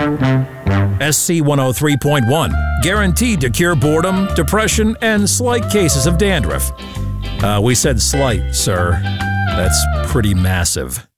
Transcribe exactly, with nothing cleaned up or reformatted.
S C one oh three point one, guaranteed to cure boredom, depression, and slight cases of dandruff. Uh, we said slight, sir. That's pretty massive.